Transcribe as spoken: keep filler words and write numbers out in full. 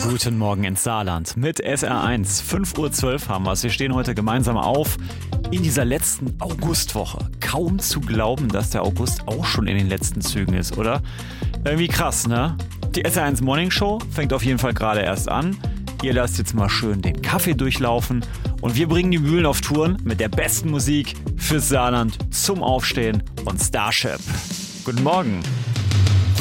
Guten Morgen ins Saarland mit S R eins. fünf Uhr zwölf haben wir es. Wir stehen heute gemeinsam auf in dieser letzten Augustwoche. Kaum zu glauben, dass der August auch schon in den letzten Zügen ist, oder? Irgendwie krass, ne? Die S R eins Morning Show fängt auf jeden Fall gerade erst an. Ihr lasst jetzt mal schön den Kaffee durchlaufen und wir bringen die Mühlen auf Touren mit der besten Musik fürs Saarland zum Aufstehen und Starship. Guten Morgen.